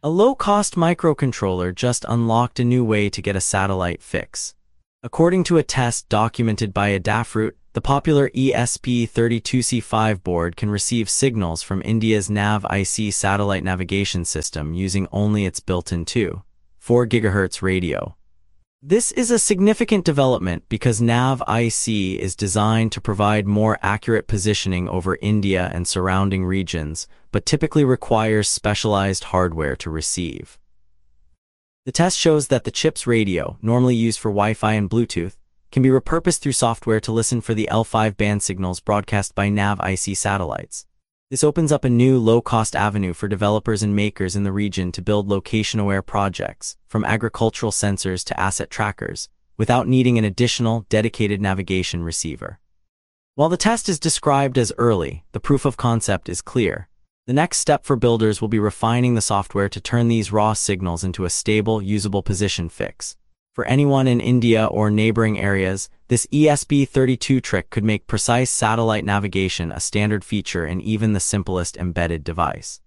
A low-cost microcontroller just unlocked a new way to get a satellite fix. According to a test documented by Adafruit, the popular ESP32C5 board can receive signals from India's NAV-IC satellite navigation system using only its built-in 2.4 GHz radio. This is a significant development because NAV-IC is designed to provide more accurate positioning over India and surrounding regions, but typically requires specialized hardware to receive. The test shows that the chip's radio, normally used for Wi-Fi and Bluetooth, can be repurposed through software to listen for the L5 band signals broadcast by NAV-IC satellites. This opens up a new low-cost avenue for developers and makers in the region to build location-aware projects, from agricultural sensors to asset trackers, without needing an additional, dedicated navigation receiver. While the test is described as early, the proof of concept is clear. The next step for builders will be refining the software to turn these raw signals into a stable, usable position fix. For anyone in India or neighboring areas, this ESP32 trick could make precise satellite navigation a standard feature in even the simplest embedded device.